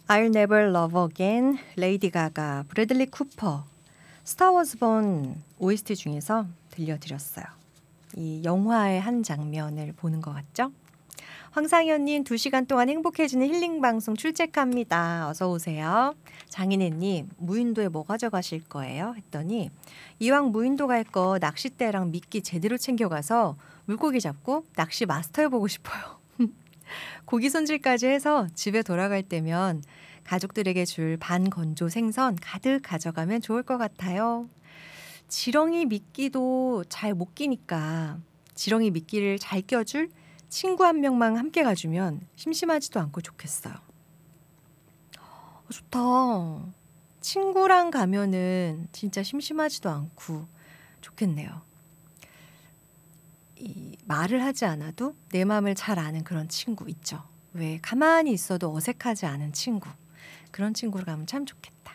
I'll Never Love Again, 레이디 가가, 브래들리 쿠퍼, 스타워즈 본 OST 중에서 들려드렸어요. 이 영화의 한 장면을 보는 것 같죠? 황상현님 2시간 동안 행복해지는 힐링방송 출첵합니다. 어서 오세요. 장인애님 무인도에 뭐 가져가실 거예요? 했더니 이왕 무인도 갈 거 낚싯대랑 미끼 제대로 챙겨가서 물고기 잡고 낚시 마스터해보고 싶어요. 고기 손질까지 해서 집에 돌아갈 때면 가족들에게 줄 반건조 생선 가득 가져가면 좋을 것 같아요. 지렁이 미끼도 잘 못 끼니까 지렁이 미끼를 잘 껴줄 친구 한 명만 함께 가주면 심심하지도 않고 좋겠어요. 좋다. 친구랑 가면은 진짜 심심하지도 않고 좋겠네요. 이 말을 하지 않아도 내 마음을 잘 아는 그런 친구 있죠. 왜 가만히 있어도 어색하지 않은 친구. 그런 친구로 가면 참 좋겠다.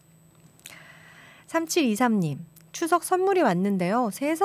3723님 추석 선물이 왔는데요.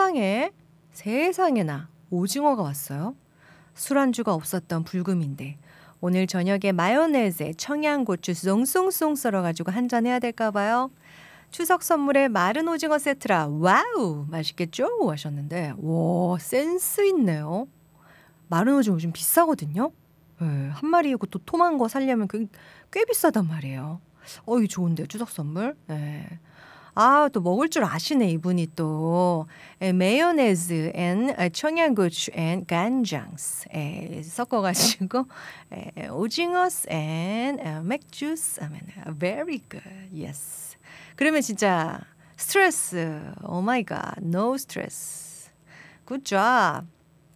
세상에나 오징어가 왔어요. 술안주가 없었던 불금인데 오늘 저녁에 마요네즈에 청양고추 쏭쏭쏭 썰어가지고 한잔 해야 될까 봐요. 추석 선물에 마른 오징어 세트라 와우 맛있겠죠? 하셨는데 와 센스 있네요. 마른 오징어 좀 비싸거든요. 네, 한 마리고 또 톰한 거 사려면 꽤 비싸단 말이에요. 이거 좋은데요 추석 선물. 네. 또 먹을 줄 아시네 이분이 또. 마요네즈 앤 청양고추 앤 간장스 섞어가지고 오징어스 앤 맥주스 하면 very good. Yes. 그러면 진짜 스트레스 오 마이 갓 no 스트레스. Good job.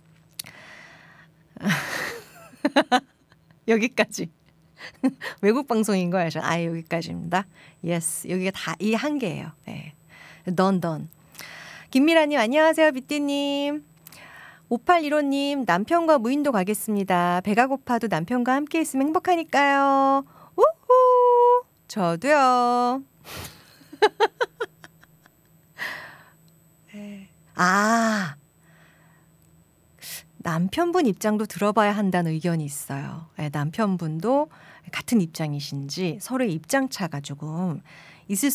여기까지. 외국 방송인 거 아시죠? 여기까지입니다. Yes, 여기가 다 이 한계예요. 네. Done. 김미라님 안녕하세요. 빗디님. 5815님 남편과 무인도 가겠습니다. 배가 고파도 남편과 함께 있으면 행복하니까요. 우후. 저도요. 남편분 입장도 들어봐야 한다는 의견이 있어요. 남편분도 같은 입장이신지 서로의 입장차가 조금 있을